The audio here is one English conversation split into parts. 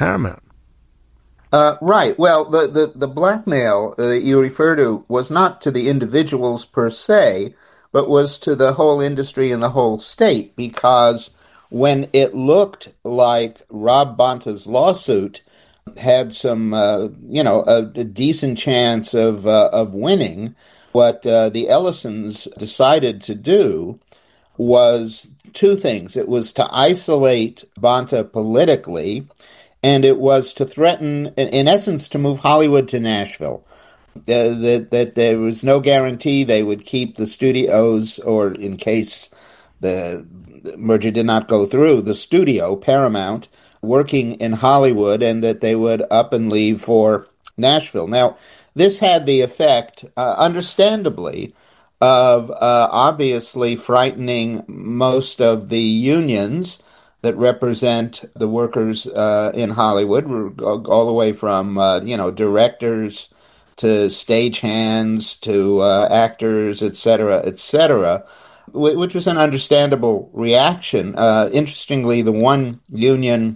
Paramount. Right. Well, the blackmail that you refer to was not to the individuals per se, but was to the whole industry and the whole state, because when it looked like Rob Bonta's lawsuit had some, a decent chance of winning, what the Ellisons decided to do was two things. It was to isolate Bonta politically, and it was to threaten, in essence, to move Hollywood to Nashville. That there was no guarantee they would keep the studios, or in case the merger did not go through, the studio, Paramount, working in Hollywood, and that they would up and leave for Nashville. Now, this had the effect, understandably, of obviously frightening most of the unions that represent the workers in Hollywood, all the way from directors to stagehands to actors, etc., which was an understandable reaction. Interestingly, the one union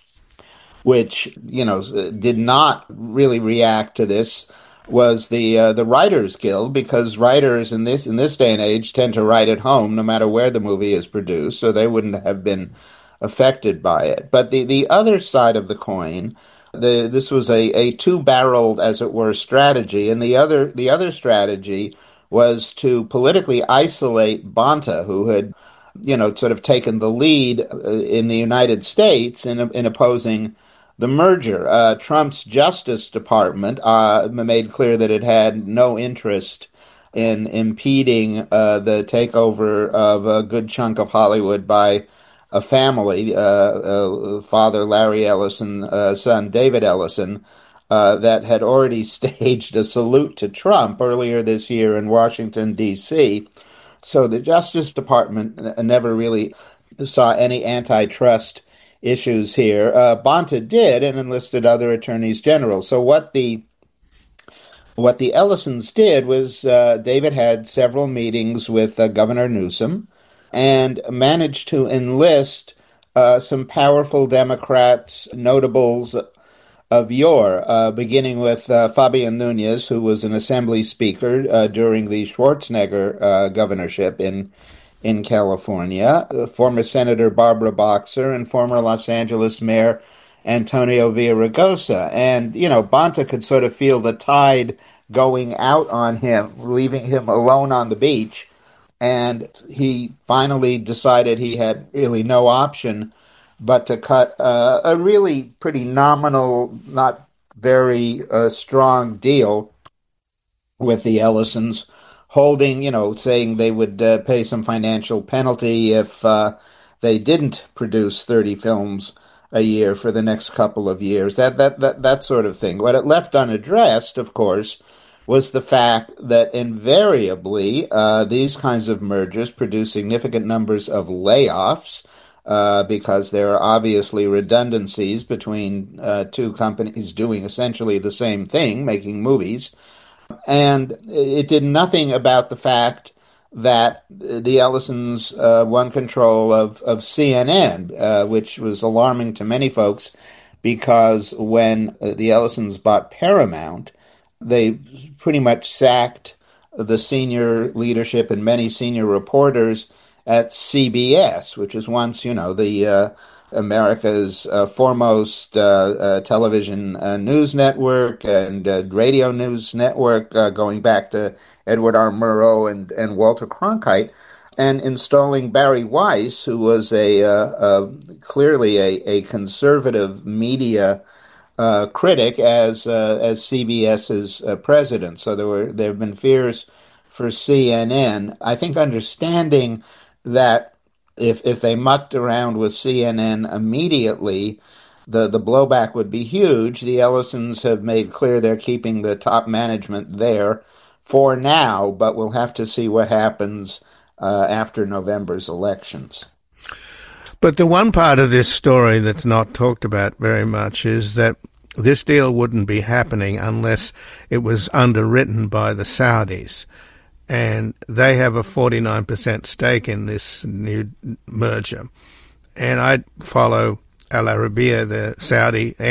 which did not really react to this was the Writers Guild, because writers in this day and age tend to write at home no matter where the movie is produced, so they wouldn't have been affected by it. But the other side of the coin, this was a two-barreled, as it were, strategy, and the other strategy was to politically isolate Bonta, who had sort of taken the lead in the United States in opposing the merger. Trump's Justice Department made clear that it had no interest in impeding the takeover of a good chunk of Hollywood by a family, father Larry Ellison, son David Ellison, that had already staged a salute to Trump earlier this year in Washington, D.C. So the Justice Department never really saw any antitrust issues here. Bonta did, and enlisted other attorneys general. So what the Ellisons did was David had several meetings with Governor Newsom and managed to enlist some powerful Democrats, notables of yore, beginning with Fabian Nunez, who was an assembly speaker during the Schwarzenegger governorship in California, former Senator Barbara Boxer, and former Los Angeles Mayor Antonio Villaraigosa. And, Bonta could sort of feel the tide going out on him, leaving him alone on the beach. And he finally decided he had really no option but to cut a really pretty nominal, not very strong deal with the Ellisons, holding, saying they would pay some financial penalty if they didn't produce 30 films a year for the next couple of years, that sort of thing. What it left unaddressed, of course, was the fact that invariably these kinds of mergers produce significant numbers of layoffs because there are obviously redundancies between two companies doing essentially the same thing, making movies. And it did nothing about the fact that the Ellisons won control of CNN, which was alarming to many folks, because when the Ellisons bought Paramount, they pretty much sacked the senior leadership and many senior reporters at CBS, which was once, the America's foremost television news network and radio news network, going back to Edward R. Murrow and Walter Cronkite, and installing Barry Weiss, who was clearly a conservative media critic, as CBS's president. So there have been fears for CNN. I think understanding that if they mucked around with CNN immediately, the blowback would be huge. The Ellisons have made clear they're keeping the top management there for now, but we'll have to see what happens after November's elections. But the one part of this story that's not talked about very much is that this deal wouldn't be happening unless it was underwritten by the Saudis. And they have a 49% stake in this new merger. And I follow Al Arabiya, the Saudi